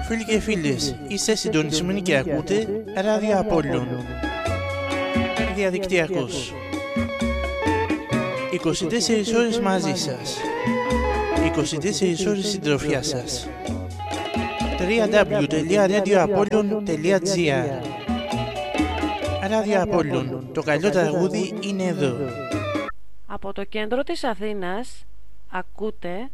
Φίλοι και φίλες, είστε συντονισμένοι και ακούτε Ράδιο Απόλλων. Διαδικτυακός. 24 ώρες μαζί σας. 24 ώρες συντροφιά σας. www.radioapollon.gr. Ράδιο Απόλλων. Το καλό τραγούδι είναι εδώ. Από το κέντρο της Αθήνας ακούτε